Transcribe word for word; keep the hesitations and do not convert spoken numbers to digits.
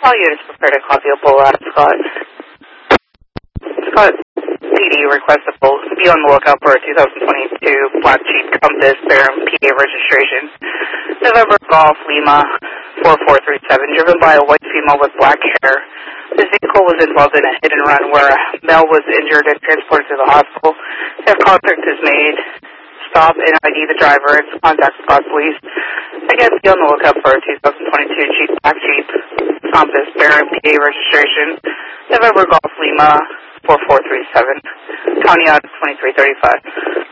All units prepare to copy a pull out, Scott. Scott, P D requests a pull. Be on the lookout for a two thousand twenty-two Black Jeep Compass, Barron P A registration. November Golf Lima four four three seven, driven by a white female with black hair. This vehicle was involved in a hit and run where a male was injured and transported to the hospital. If contact is made, stop and I D the driver and contact Scott Police. Again, be on the lookout for a two thousand twenty-two Jeep Black Jeep Compass, Barron P A registration. November Golf Lima four four three seven, County Out twenty-three thirty-five.